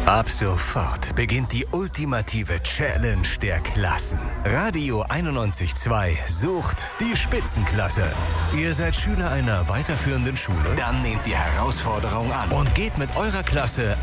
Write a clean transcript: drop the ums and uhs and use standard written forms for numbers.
Ab sofort beginnt die ultimative Challenge der Klassen. Radio 91.2 sucht die Spitzenklasse. Ihr seid Schüler einer weiterführenden Schule? Dann nehmt die Herausforderung an und geht mit eurer Klasse